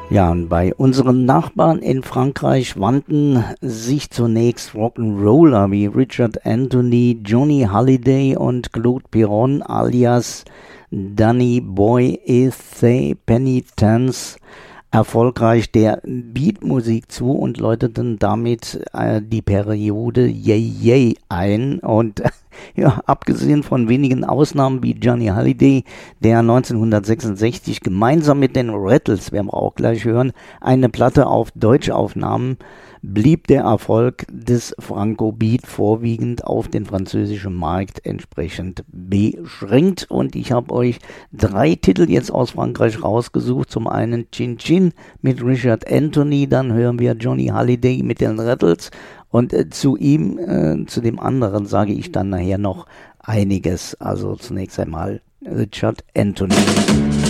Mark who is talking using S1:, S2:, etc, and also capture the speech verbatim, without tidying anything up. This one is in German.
S1: Ja, und bei unseren Nachbarn in Frankreich wandten sich zunächst Rock'n'Roller wie Richard Anthony, Johnny Hallyday und Claude Piron alias Danny Boy Ethé Penitence erfolgreich der Beatmusik zu und läuteten damit äh, die Periode Yay Yay ein. Und äh, ja, abgesehen von wenigen Ausnahmen wie Johnny Hallyday, der neunzehnhundertsechsundsechzig gemeinsam mit den Rattles, werden wir auch gleich hören, eine Platte auf Deutsch aufnahmen, blieb der Erfolg des Franco-Beat vorwiegend auf den französischen Markt entsprechend beschränkt. Und ich habe euch drei Titel jetzt aus Frankreich rausgesucht. Zum einen Chin Chin mit Richard Anthony, dann hören wir Johnny Hallyday mit den Rattles und äh, zu ihm, äh, zu dem anderen sage ich dann nachher noch einiges. Also zunächst einmal Richard Anthony.